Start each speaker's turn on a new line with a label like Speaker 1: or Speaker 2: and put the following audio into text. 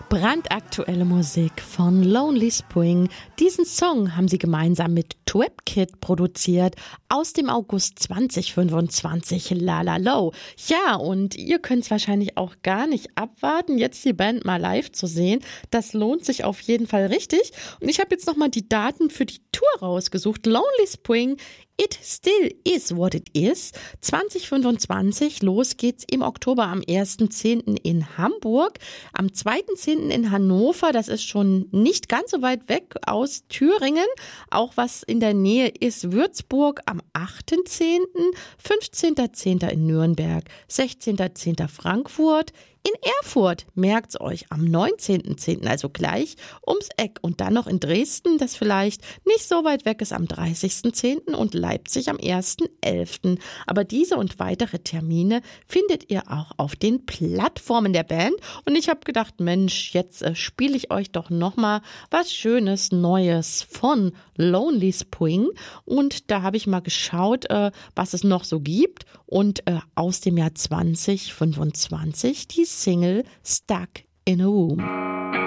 Speaker 1: Brandaktuelle Musik von Lonely Spring. Diesen Song haben sie gemeinsam mit TWIP produziert aus dem August 2025. La La Low. Ja, und ihr könnt es wahrscheinlich auch gar nicht abwarten, jetzt die Band mal live zu sehen. Das lohnt sich auf jeden Fall richtig. Und ich habe jetzt nochmal die Daten für die Tour rausgesucht. Lonely Spring, It Still Is What It Is. 2025, los geht's im Oktober am 1.10. in Hamburg, am 2.10. in Hannover, das ist schon nicht ganz so weit weg aus Thüringen. Auch was in der Nähe ist Würzburg am 8.10., 15.10. in Nürnberg, 16.10. Frankfurt, in Erfurt, merkt's euch, am 19.10., also gleich ums Eck. Und dann noch in Dresden, das vielleicht nicht so weit weg ist, am 30.10. und Leipzig am 1.11. Aber diese und weitere Termine findet ihr auch auf den Plattformen der Band. Und ich habe gedacht, Mensch, jetzt spiele ich euch doch nochmal was Schönes, Neues von Lonely Spring. Und da habe ich mal geschaut, was es noch so gibt. Und aus dem Jahr 2025 die Single Stuck in a Room.